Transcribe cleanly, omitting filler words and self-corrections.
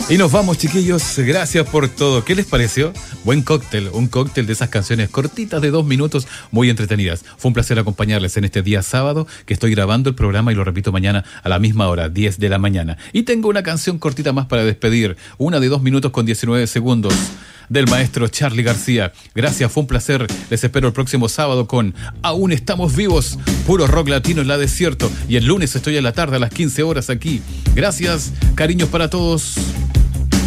Y nos vamos, chiquillos. Gracias por todo. ¿Qué les pareció? Buen cóctel. Un cóctel de esas canciones cortitas de 2 minutos, muy entretenidas. Fue un placer acompañarles en este día sábado, que estoy grabando el programa y lo repito mañana a la misma hora, 10 de la mañana. Y tengo una canción cortita más para despedir. Una de 2 minutos con 19 segundos. Del maestro Charly García. Gracias, fue un placer. Les espero el próximo sábado con Aún Estamos Vivos, puro rock latino en la desierto. Y el lunes estoy en la tarde a las 15 horas aquí. Gracias, cariños para todos.